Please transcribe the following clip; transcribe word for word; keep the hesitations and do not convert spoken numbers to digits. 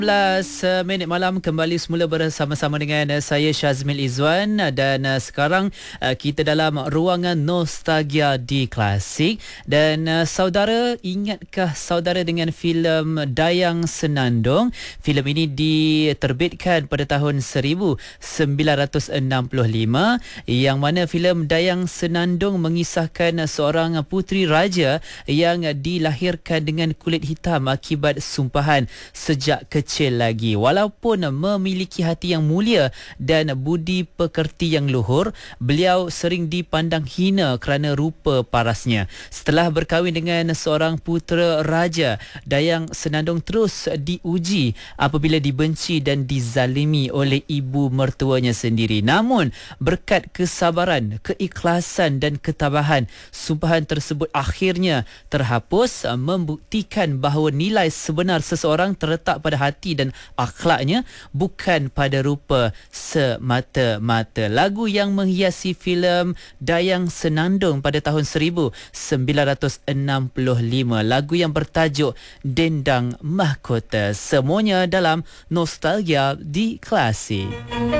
sebelas uh, minit malam kembali semula bersama-sama dengan uh, saya Syazmil Izwan uh, dan uh, sekarang uh, kita dalam ruangan nostalgia di Klasik dan uh, saudara, ingatkah saudara dengan filem Dayang Senandung? Filem ini diterbitkan pada tahun seribu sembilan ratus enam puluh lima yang mana filem Dayang Senandung mengisahkan uh, seorang puteri raja yang uh, dilahirkan dengan kulit hitam akibat sumpahan sejak kecil lagi. Walaupun memiliki hati yang mulia dan budi pekerti yang luhur, beliau sering dipandang hina kerana rupa parasnya. Setelah berkahwin dengan seorang putera raja, Dayang Senandung terus diuji apabila dibenci dan dizalimi oleh ibu mertuanya sendiri. Namun, berkat kesabaran, keikhlasan dan ketabahan, sumpahan tersebut akhirnya terhapus, membuktikan bahawa nilai sebenar seseorang terletak pada hati dan akhlaknya, bukan pada rupa semata-mata. Lagu yang menghiasi filem Dayang Senandung pada tahun seribu sembilan ratus enam puluh lima, lagu yang bertajuk Dendang Mahkota. Semuanya dalam nostalgia di Klasik.